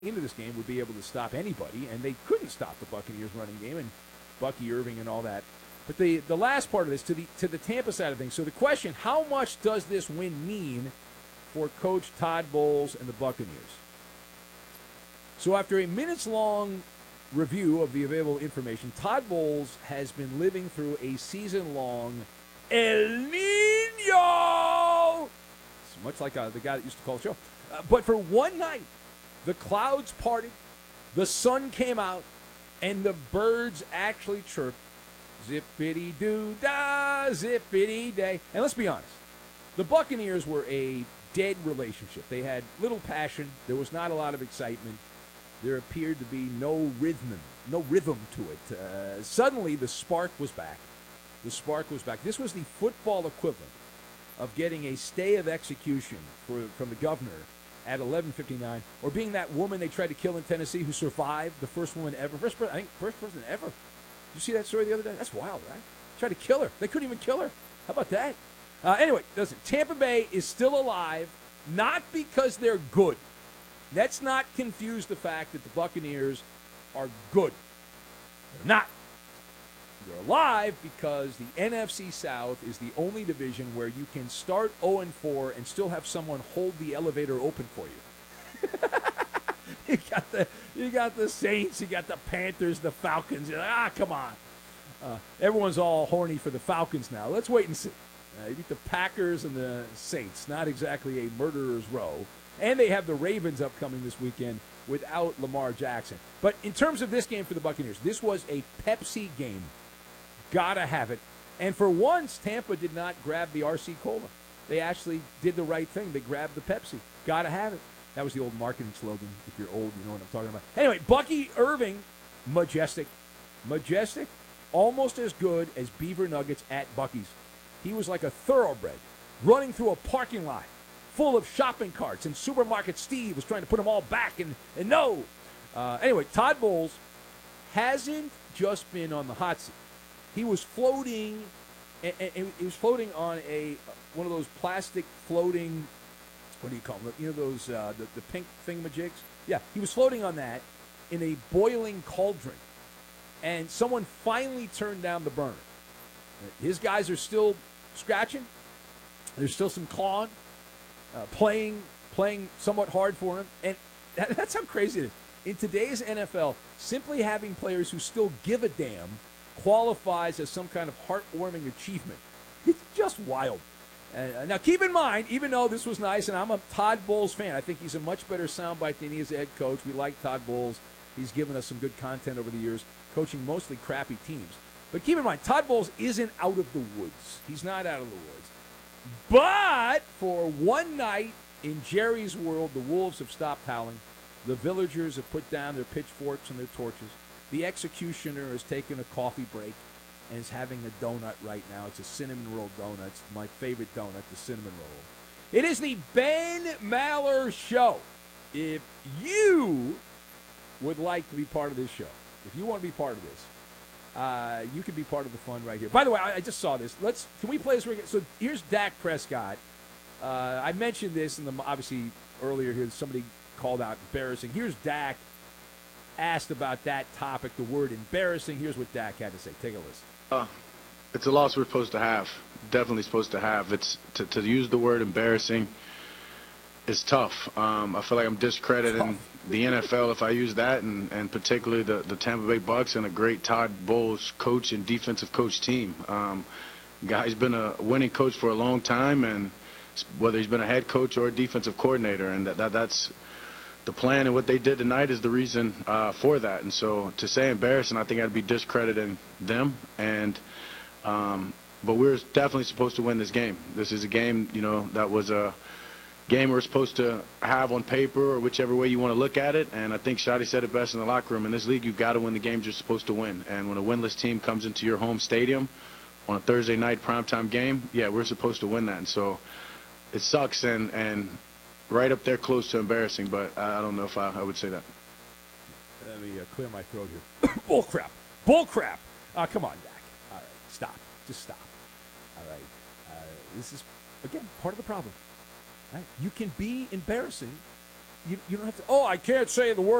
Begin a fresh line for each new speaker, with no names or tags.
into this game would be able to stop anybody, and they couldn't stop the Buccaneers running game and Bucky Irving and all that. But the last part of this, to the Tampa side of things, so the question, how much does this win mean for Coach Todd Bowles and the Buccaneers? So after a minutes-long review of the available information, Todd Bowles has been living through a season-long El Nino! It's much like the guy that used to call the show. But for one night, the clouds parted, the sun came out, and the birds actually chirped. Zippity-doo-dah, zippity-day. And let's be honest, the Buccaneers were a dead relationship. They had little passion. There was not a lot of excitement. There appeared to be no rhythm to it. Suddenly, the spark was back. The spark was back. This was the football equivalent of getting a stay of execution from the governor at 11:59, or being that woman they tried to kill in Tennessee who survived, the first woman ever, first person ever. Did you see that story the other day? That's wild, right? Tried to kill her. They couldn't even kill her. How about that? Anyway, listen, Tampa Bay is still alive, not because they're good. Let's not confuse the fact that the Buccaneers are good. They're not. They're alive because the NFC South is the only division where you can start 0-4 and still have someone hold the elevator open for you. You got the Saints, you got the Panthers, the Falcons. You're like, come on. Everyone's all horny for the Falcons now. Let's wait and see. You beat the Packers and the Saints. Not exactly a murderer's row. And they have the Ravens upcoming this weekend without Lamar Jackson. But in terms of this game for the Buccaneers, this was a Pepsi game. Gotta have it. And for once, Tampa did not grab the RC Cola. They actually did the right thing. They grabbed the Pepsi. Gotta have it. That was the old marketing slogan. If you're old, you know what I'm talking about. Anyway, Bucky Irving, majestic. Majestic, almost as good as Beaver Nuggets at Buc-ee's. He was like a thoroughbred running through a parking lot full of shopping carts, and Supermarket Steve was trying to put them all back, and no. Anyway, Todd Bowles hasn't just been on the hot seat. He was floating, and he was floating on one of those plastic floating, what do you call them? You know those the pink thingamajigs? Yeah, he was floating on that in a boiling cauldron, and someone finally turned down the burner. His guys are still scratching. There's still some clawing, playing somewhat hard for him, and that's how crazy it is. In today's NFL, simply having players who still give a damn qualifies as some kind of heartwarming achievement. It's just wild. Now, keep in mind, even though this was nice, and I'm a Todd Bowles fan, I think he's a much better soundbite than he is a head coach. We like Todd Bowles. He's given us some good content over the years, coaching mostly crappy teams. But keep in mind, Todd Bowles isn't out of the woods. He's not out of the woods. But for one night in Jerry's world, the Wolves have stopped howling. The villagers have put down their pitchforks and their torches. The executioner has taken a coffee break and is having a donut right now. It's a cinnamon roll donut. It's my favorite donut, the cinnamon roll. It is the Ben Maller Show. If you would like to be part of this show, if you want to be part of this, you can be part of the fun right here. By the way, I just saw this. Can we play this? So here's Dak Prescott. I mentioned this obviously earlier here. Somebody called out embarrassing. Here's Dak asked about that topic, the word embarrassing. Here's what Dak had to say. Take a listen.
It's a loss we're supposed to have. Definitely supposed to have. It's to use the word embarrassing is tough. I feel like I'm discrediting the NFL if I use that, and particularly the Tampa Bay Bucks and a great Todd Bowles coach and defensive coach team. Guy's been a winning coach for a long time, and whether he's been a head coach or a defensive coordinator, and that's the plan, and what they did tonight is the reason for that. And so to say embarrassing, I think I'd be discrediting them. And but we're definitely supposed to win this game. This is a game, that was a game we're supposed to have on paper, or whichever way you want to look at it. And I think Shotty said it best in the locker room. In this league, you've got to win the games you're supposed to win. And when a winless team comes into your home stadium on a Thursday night primetime game, yeah, we're supposed to win that. And so it sucks and right up there close to embarrassing, but I don't know if I would say that.
Let me clear my throat here. Bull crap. Bull crap. Come on, Dak. All right, stop. Just stop. All right. This is, again, part of the problem. Right? You can be embarrassing You don't have to. Oh, I can't say the word